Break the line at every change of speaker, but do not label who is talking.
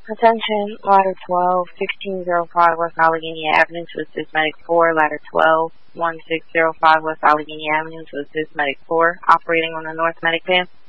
Attention, ladder 12, 1605 West Allegheny Avenue to assist medic 4, ladder 12, 1605 West Allegheny Avenue to assist medic 4, operating on the north medic van.